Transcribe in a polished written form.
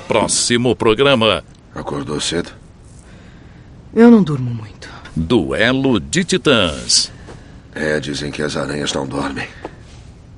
próximo programa. Acordou cedo? Eu não durmo muito. Duelo de Titãs. Dizem que as aranhas não dormem.